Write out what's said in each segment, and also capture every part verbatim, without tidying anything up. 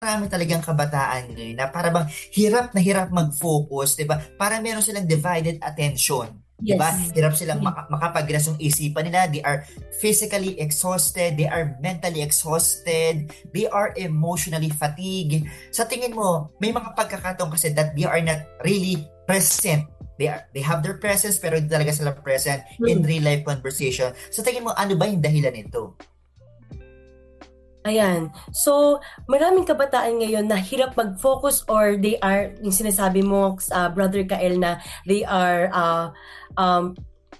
marami talagang kabataan ngayon na para bang hirap na hirap mag-focus, 'di ba? Para meron silang divided attention, 'di ba? Yes. Hirap silang Mm. maka- makapagras yung isipan nila. They are physically exhausted, they are mentally exhausted, they are emotionally fatigued. Sa tingin mo, may mga pagkakataon kasi that they are not really present. They are, they have their presence pero hindi talaga sila present in Mm. real life conversation. Sa tingin mo, ano ba yung dahilan nito? Ayan. So, maraming kabataan ngayon na hirap mag-focus or they are, yung sinasabi mo, uh, Brother Kael, na they are uh, um,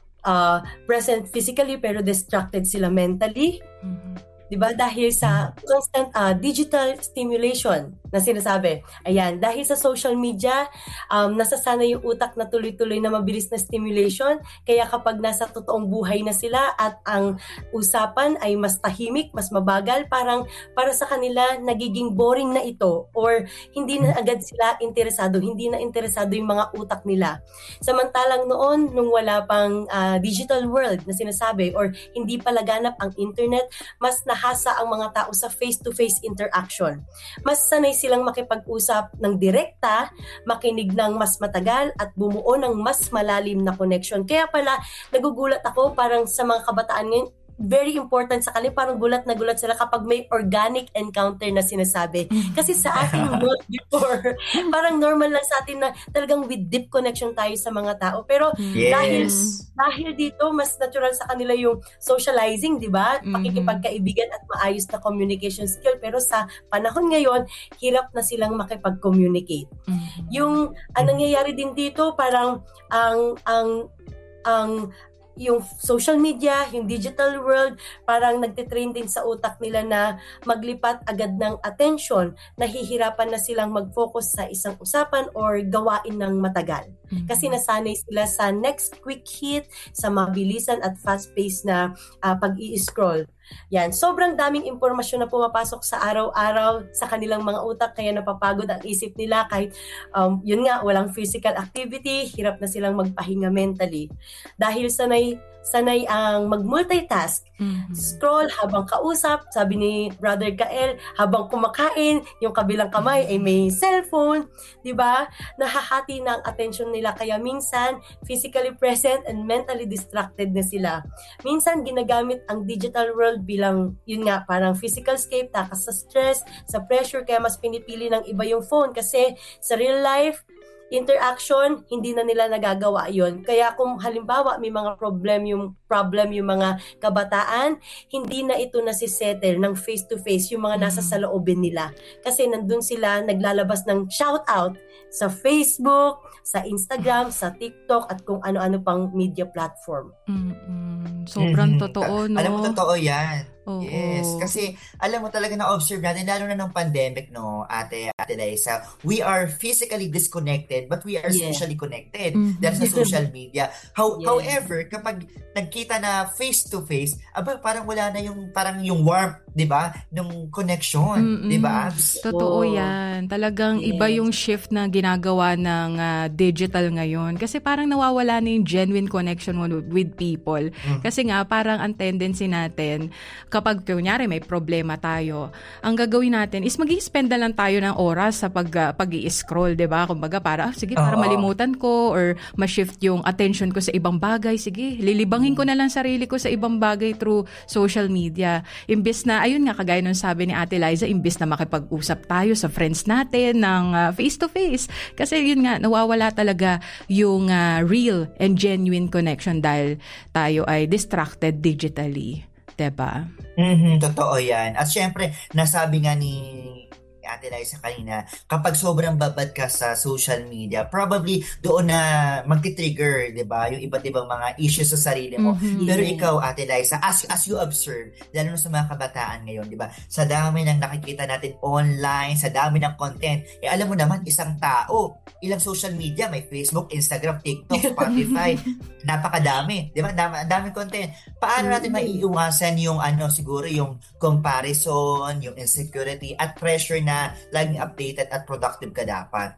uh, present physically pero distracted sila mentally. Mhm. 'Di ba? Dahil sa constant uh, digital stimulation na sinasabi. Ayan, dahil sa social media, um, nasasana yung utak na tuloy-tuloy na mabilis na stimulation. Kaya kapag nasa totoong buhay na sila at ang usapan ay mas tahimik, mas mabagal, parang para sa kanila nagiging boring na ito or hindi na agad sila interesado, hindi na interesado yung mga utak nila. Samantalang noon, nung wala pang uh, digital world na sinasabi or hindi pa laganap ang internet, mas nahasa ang mga tao sa face-to-face interaction. Mas sanay silang makipag-usap ng direkta, makinig ng mas matagal at bumuo ng mas malalim na connection. Kaya pala, nagugulat ako parang sa mga kabataan ngayon, very important sa kanila, parang gulat na gulat sila kapag may organic encounter na sinasabi. Kasi sa ating world before, parang normal lang sa atin na talagang with deep connection tayo sa mga tao. Pero Yes. dahil dahil dito, mas natural sa kanila yung socializing, di ba? Mhm. Pakikipagkaibigan at maayos na communication skill. Pero sa panahon ngayon, hirap na silang makipag-communicate. Mhm. Yung ang nangyayari din dito, parang ang ang ang yung social media, yung digital world, parang nagtitrain din sa utak nila na maglipat agad ng attention, nahihirapan na silang mag-focus sa isang usapan or gawain ng matagal. Mhm. Kasi nasanay sila sa next quick hit, sa mabilisan at fast-paced na uh, pag-i-scroll. Yan, sobrang daming impormasyon na pumapasok sa araw-araw sa kanilang mga utak, kaya napapagod ang isip nila kahit um, yun nga, walang physical activity, hirap na silang magpahinga mentally. Dahil sanay sanay ang mag-multitask, Mhm. scroll habang kausap, sabi ni Brother Kael, habang kumakain, yung kabilang kamay ay may cellphone, di ba? Nahahati na ang attention nila, kaya minsan physically present and mentally distracted na sila. Minsan ginagamit ang digital world bilang, yun nga, parang physical escape, takas sa stress, sa pressure, kaya mas pinipili ng iba yung phone kasi sa real life, interaction, hindi na nila nagagawa yon. Kaya kung halimbawa may mga problem yung problem yung mga kabataan, hindi na ito nasisettle ng face-to-face yung mga nasa Mhm. sa loobin nila. Kasi nandun sila naglalabas ng shout-out sa Facebook, sa Instagram, sa TikTok, at kung ano-ano pang media platform. Mm-mm. Sobrang Mhm. totoo, Ta- no? Alam mo, totoo yan. Oo. Yes. Kasi, alam mo talaga na-observe natin, lalo na ng pandemic, no, ate, ate Liza, we are physically disconnected, but we are Yeah. socially connected Mhm. dahil sa social media. How, Yeah. However, kapag nagkita na face-to-face, aba, parang wala na yung, parang yung warmth, di ba, ng connection, Mm-mm. di ba, Abs? Totoo Oo. yan. Talagang Yes. iba yung shift na ginagawa ng ah, digital ngayon. Kasi parang nawawala na yung genuine connection mo with people. Mm. Kasi nga, parang ang tendency natin, kapag kunyari may problema tayo, ang gagawin natin is mag-i-spend na lang tayo ng oras sa pag, ah, pag-i-scroll, diba? Kumbaga, para, ah, sige, para Oo. malimutan ko or ma-shift yung attention ko sa ibang bagay. Sige, lilibangin ko na lang sarili ko sa ibang bagay through social media. Imbes na, ayun nga, kagaya nung sabi ni Ate Liza, imbes na makipag-usap tayo sa friends natin ng ah, face-to-face. Kasi yun nga, nawawala talaga yung ah, real and genuine connection dahil tayo ay distracted digitally. Diba? Mhm, totoo yan. At syempre, nasabi nga ni Ate Liza kanina, kapag sobrang babad ka sa social media, probably doon na magti-trigger, di ba? Yung iba't ibang mga issues sa sarili mo. Mhm. Pero Yeah. ikaw, Ate Liza, as, as you observe, lalo na sa mga kabataan ngayon, di ba? Sa dami ng nakikita natin online, sa dami ng content, eh alam mo naman, isang tao, ilang social media, may Facebook, Instagram, TikTok, Spotify, napakadami, di ba? Dami, ang daming content. Paano natin Mhm. maiiwasan yung ano, siguro yung comparison, yung insecurity, at pressure na laging updated at productive ka dapat?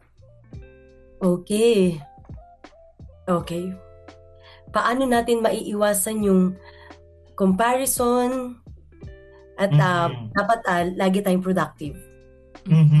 Okay. Okay. Paano natin maiiwasan yung comparison at uh, Mhm. dapat uh, lagi tayong productive? Mhm.